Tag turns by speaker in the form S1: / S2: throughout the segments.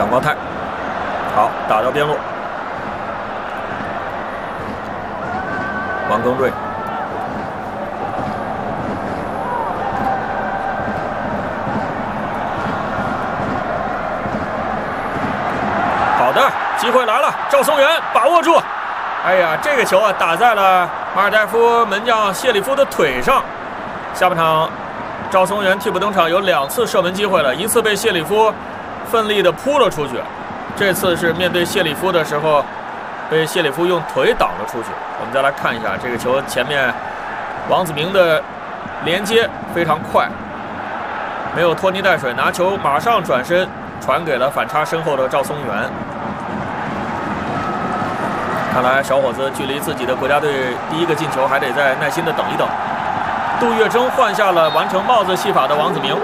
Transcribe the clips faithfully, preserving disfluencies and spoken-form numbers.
S1: 蒋光太，好，打到边路，王庚瑞。 好的，机会来了，赵松元把握住。哎呀，这个球啊打在了马尔代夫门将谢里夫的腿上。下半场，赵松元替补登场，有两次射门机会了，一次被谢里夫奋力的扑了出去，这次是面对谢里夫的时候，被谢里夫用腿挡了出去。我们再来看一下这个球前面，王子明的连接非常快，没有拖泥带水，拿球马上转身传给了反差身后的赵松元。 看来小伙子距离自己的国家队第一个进球还得再耐心的等一等。杜月笙换下了完成帽子戏法的王子明。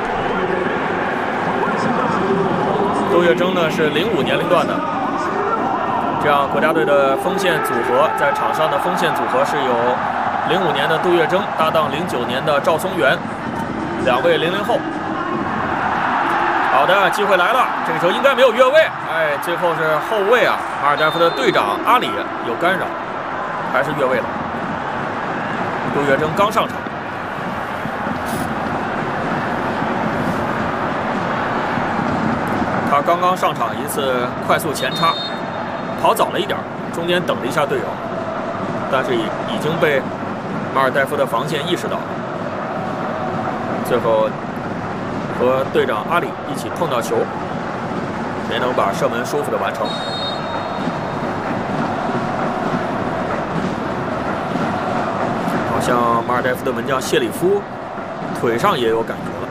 S1: 杜月笙呢是零五年龄段的，这样国家队的锋线组合在场上的锋线组合是由零五年的杜月笙搭档零九年的赵松元，两位零零后。 好的，机会来了，这个球应该没有越位，哎，最后是后卫啊，马尔代夫的队长阿里有干扰，还是越位了。杜月笙刚上场，他刚刚上场一次快速前插，跑早了一点，中间等了一下队友，但是已已经被马尔代夫的防线意识到了，最后。 和队长阿里一起碰到球，没能把射门舒服的完成。好像马尔代夫的门将谢里夫腿上也有感觉了。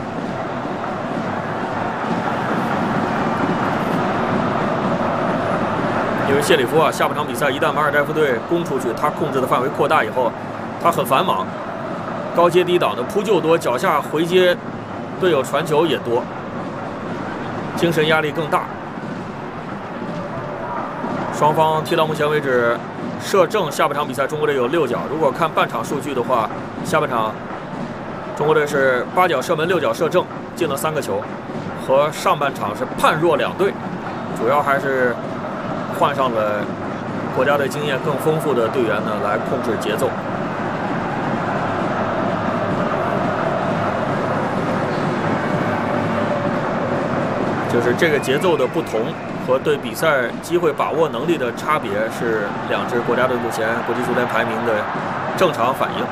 S1: 因为谢里夫啊，下半场比赛一旦马尔代夫队攻出去，他控制的范围扩大以后，他很繁忙，高接低挡的扑救多，脚下回接。 队友传球也多，精神压力更大。双方踢到目前为止，射正下半场比赛中国队有六脚。如果看半场数据的话，下半场中国队是八脚射门，六脚射正，进了三个球，和上半场是判若两队。主要还是换上了国家队经验更丰富的队员呢，来控制节奏。 就是这个节奏的不同和对比赛机会把握能力的差别，是两支国家队目前国际足联排名的正常反应。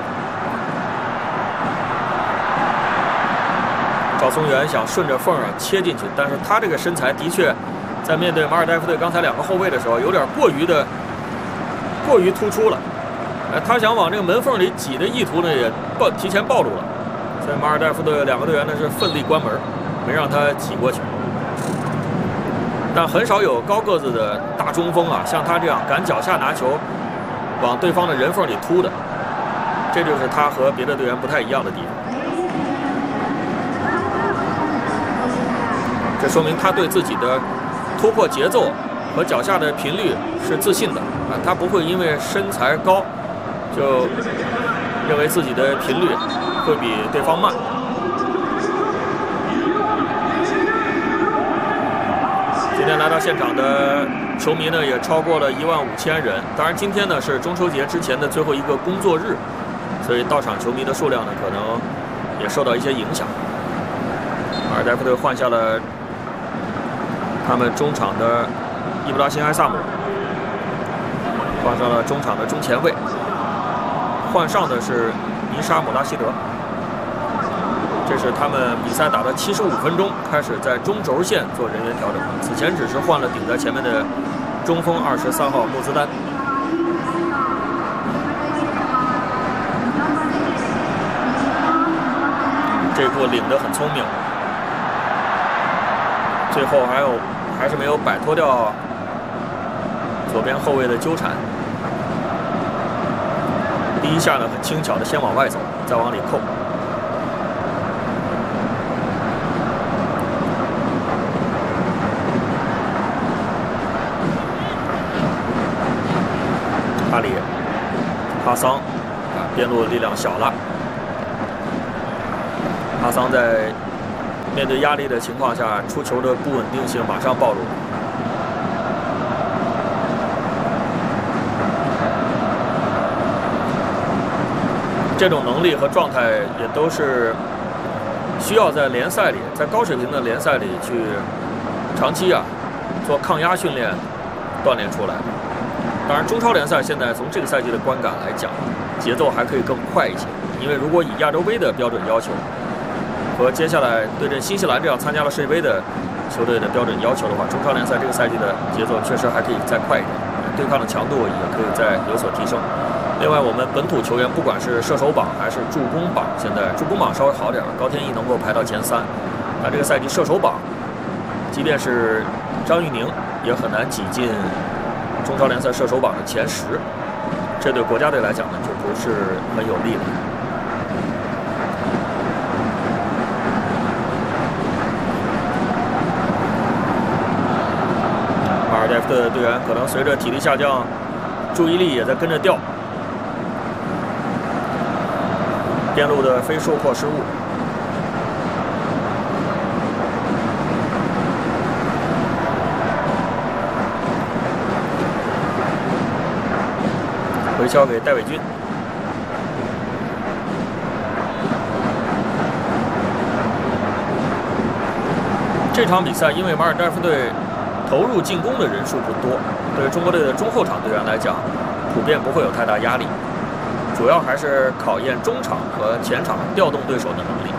S1: 赵松元想顺着缝儿切进去，但是他这个身材的确在面对马尔代夫队刚才两个后卫的时候，有点过于的过于突出了。呃，他想往这个门缝里挤的意图呢，也暴提前暴露了，所以马尔代夫的两个队员呢是奋力关门，没让他挤过去。 但很少有高个子的大中锋啊，像他这样敢脚下拿球，往对方的人缝里突的，这就是他和别的队员不太一样的地方。这说明他对自己的突破节奏和脚下的频率是自信的啊，他不会因为身材高就认为自己的频率会比对方慢。 今天来到现场的球迷呢，也超过了一万五千人。当然，今天呢是中秋节之前的最后一个工作日，所以到场球迷的数量呢，可能也受到一些影响。马尔代夫队换下了他们中场的伊布拉辛·埃萨姆，换上了中场的中前卫，换上的是尼沙·姆拉希德。 这是他们比赛打了七十五分钟，开始在中轴线做人员调整。此前只是换了顶在前面的中锋二十三号穆兹丹。这步领得很聪明，最后还有还是没有摆脱掉左边后卫的纠缠。第一下呢，很轻巧的先往外走，再往里扣。 阿里、哈桑啊，边路力量小了。哈桑在面对压力的情况下，出球的不稳定性马上暴露。这种能力和状态也都是需要在联赛里，在高水平的联赛里去长期啊做抗压训练锻炼出来的。当然，中超联赛现在从这个赛季的观感来讲，节奏还可以更快一些，因为如果以亚洲杯的标准要求和接下来对阵新西兰这样参加了世界杯的球队的标准要求的话，中超联赛这个赛季的节奏确实还可以再快一点，对抗的强度也可以再有所提升。另外，我们本土球员不管是射手榜还是助攻榜，现在助攻榜稍微好点，高天意能够排到前三。那这个赛季射手榜，即便是张玉宁也很难挤进中超联赛射手榜的前十，这对国家队来讲呢，就不是很有利的。马尔代夫的队员可能随着体力下降，注意力也在跟着掉。边路的非受迫失误，回敲给戴伟军。这场比赛因为马尔代夫队投入进攻的人数不多，对中国队的中后场队员来讲，普遍不会有太大压力。主要还是考验中场和前场调动对手的能力。